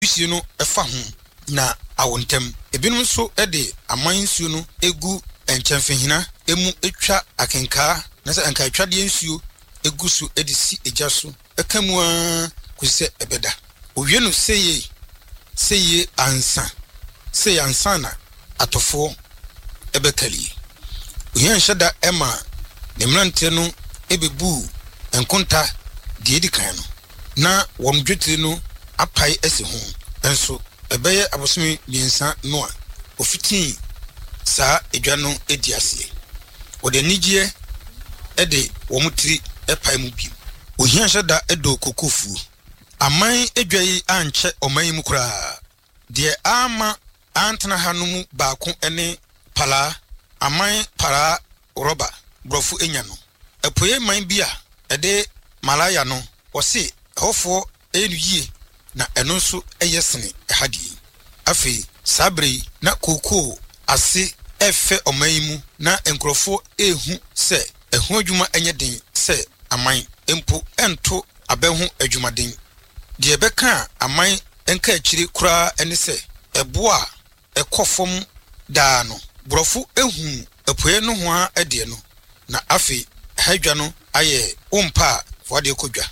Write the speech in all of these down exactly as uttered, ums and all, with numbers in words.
nsuo no ɛfa ho na awontem ebinum so ɛde aman nsuo no egu enkyemfihina emu etwa akenka na sɛ anka etwade nsuo egu so ɛde si egya so ɛkamua kusɛ ɛbɛda owie no seye seye ansa seye ansa na atofo ɛbɛkali oyen hyɛda ɛma ne mrante no ebebu enkonta die di kan no na wɔn dwetire no apai esi ho enso ɛbɛyɛ abosome biensa no a ofiti saa edwa no edi ase wɔde nigye ɛde wɔn tiri ɛpai mu bi oyen hyɛda ɛdo kokofu aman edwa yi ankyɛ ɔman yi mu kura de ama antena hanom baako ɛne pala aman para roba brofo enya no epoye man bia ede malaya no wɔse hofo enu yie na ɛno nso ɛyɛ sene ɛhadie afi sabre na koko ase ɛfɛ ɔman yi mu na enkrofo ehu sɛ ɛho adwuma ɛnyɛ den sɛ aman empo ɛnto abɛho adwumaden de ɛbɛka aman enka akyire kura ɛne sɛ ɛboa ɛkɔfom daa no brofo ehu epoye no ho a ɛde no na afi hadwa no ayɛ ompa fode kodwa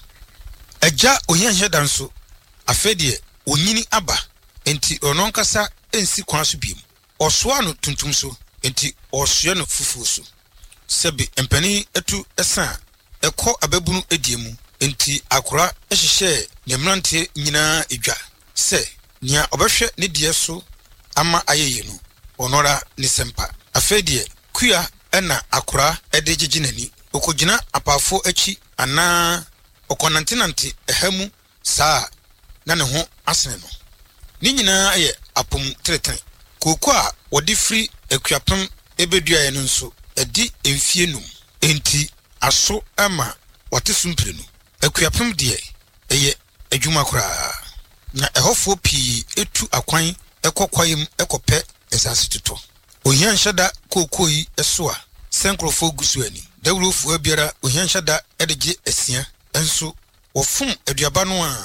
agya oyen heda nso afedie onyini aba enti ononkasa ensi kwan so biem osoa no tuntum so enti osoa no fufu so sebe empani etu esa ekɔ ababunu ediemu enti akora ehyehyɛ ne mrante nyina edwa sɛ nia obɛhwɛ ne die so ama ayeye no onora ne sempa afedie kua ɛna akora ɛde giginani okogina apafo achi ana okonantenante ehamu saa na ne ho asene no ni nyina ayɛ apom tretre koko a wɔde firi akuapem ebeduae no nso edi emfie num enti aso ama wɔte sumpire no akuapem de ɛyɛ adwuma kora na ɛhofo pii etu akwan ɛkɔkwayem ɛkɔpɛ esase tuto ohian hyɛda koko yi ɛso a senkrofo gusuani dawrofo abiara ohian hyɛda ɛdegye asia enso wɔfom aduaba no a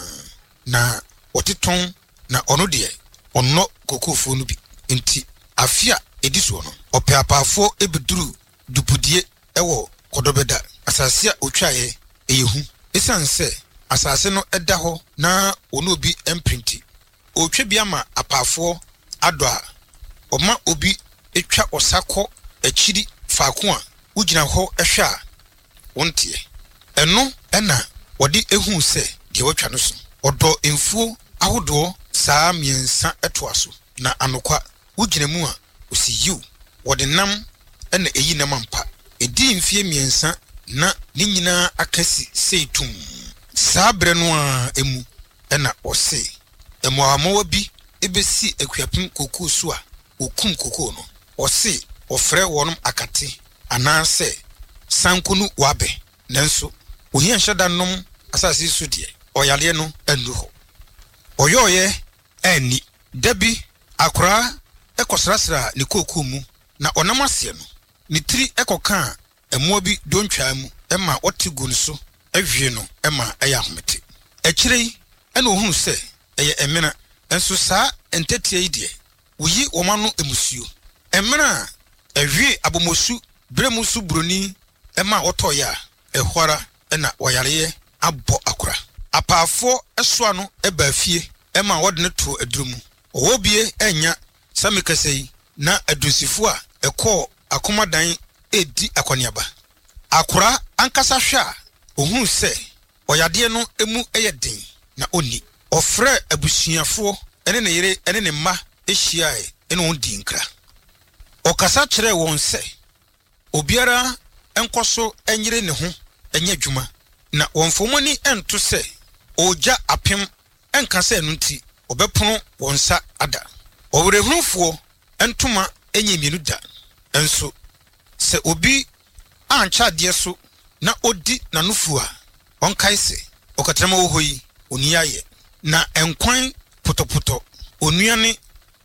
na wɔteton na ɔno de ɔnno kokofo no bi enti afia ediso no ɔpeapafo ebeduru dupudie ɛwɔ kodobeda asase a otwae eyehu esanse asase no ɛda hɔ na ɔno obi emprinti otwa bi ama apafo adɔ a ɔma obi etwa osakɔ akyiri faako a ugina hɔ ɛhwɛ a wontie ɛno ɛna wɔde ehu sɛ de wɔtwa no so ɔdɔ emfuo ahodoɔ saa miensa ɛtoa so na anokwa ugina mu a osiyiw wɔde nam ɛna eyi nam ampa edi mfie miensa na ne nyinaa akasi seitum saa bre no a emu ɛna ɔse ɛmoamawa bi ebesi akuapem kokoo so a okum kokoo no ɔse ɔfrɛ wɔnom akate anaasɛ sankonu wabe nanso ohian hyɛda nom asase so de ɔyale no anu hɔ ɔyɔɔyɛ ani dabi akora ɛkɔsrasra ne kokoo mu na ɔnam aseɛ no ne tiri ɛkɔka ɛmoa bi dontwaa mu ɛma ɔte gu ne so ɛhwie no ɛma ɛyɛ ahomete ɛkyerɛ yi ɛna ohunu sɛ ɛyɛ ɛmena enso saa entetie yi de woyi wɔma no emusuo ɛmena ɛhwie abomosu bremu su broni ɛma ɔtɔya ɛhwara ɛna wɔyareye abɔ akora apaafo ɛsoa no ɛba fie ɛma wɔde ne to adurumu ɔwɔbie ɛnya samekasei na adusifo a ɛkɔ akomadan edi akɔniaba akora ankasa hwɛ a ohunu sɛ ɔyade no emu ɛyɛ den na oni ɔfrɛ abusuafo ɛne ne yere ɛne ne mma ehyiae ɛne wɔn di nkra ɔkasa kyerɛ wɔn sɛ obiara enkoso enyire ne ho enye adwuma na wonfomoni ento se oja apem enka se enu nti obepono wonsa ada owrehunfo entoma enye mienu da enso se obi ancha de so na odi nanufu a onkai se okatrama wo hoyi oniyaye na enkwan potopoto onuane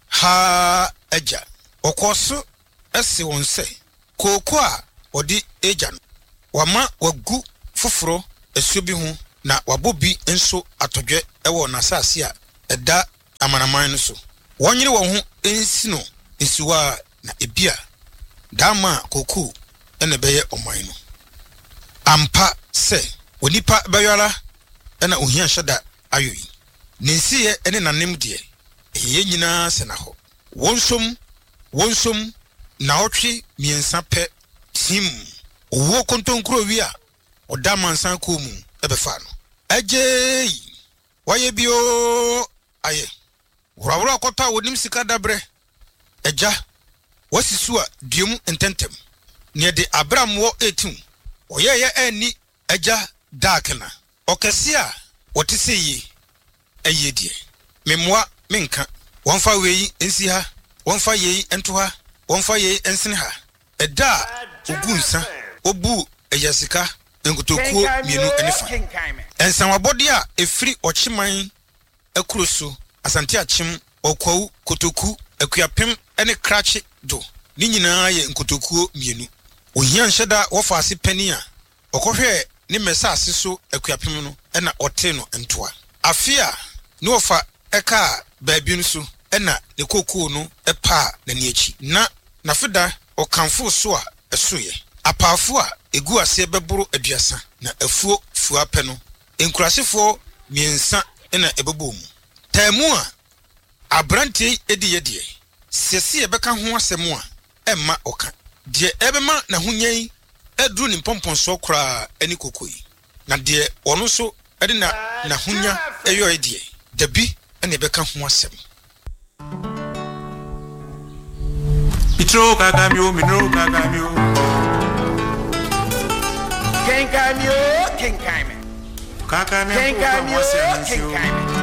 ha aja okoso ese wonse koko a odi eja no wama wagu foforo esuo bi ho na wabobi enso atodwe ewo na asase a eda amanaman no so wonyere wo ho ensino nsiwa na ebia dama koku ene beye oman no ampa se onipa bayara ena ohia hyeda ayoyi nensiye ene nanem de eye nyina se na ho wonsom wonsom na otwe miensa pe tim owo kontonkro wi a odama nsan ko mu ebefa no agye waye bio aye wurawura kota wonim sika dabre eja wasisu a duemu ententem ne de abramwo etim oyeye ani eja dakena okese a wotese yi ayedie memwa menka wonfa weyi ensi ha wonfa yeyi ento ha wonfa yeyi ensene ha eda ogunsa obu eyasika enkutokuo mienu enifa ensan wabode a efri ochiman akuroso asante achim okwawu kotoku akuapem ene krache do ni nyina ye nkotokuo mienu ohia nheda wofa ase pani a okohwe ni mesa ase so akuapem no ena ote no ntoa afia ni wofa eka baabi no so ena ne kokuo no epa na ni achi na nafida okanfo so a esoye apafo a egu ase beboro aduasa na afuo fuape no enkurasefo miensa ena ebebomu tamu a abrante edi yedie sese ebeka ho asemu a emma oka de ebema na hunyan edru ni pomponso kra ani kokoyi na de ono so edi na na hunya eyo edie dabi ena ebeka ho asem Mitro kagamio minro kagamio King Camio King Camio kagamio King Camio King Camio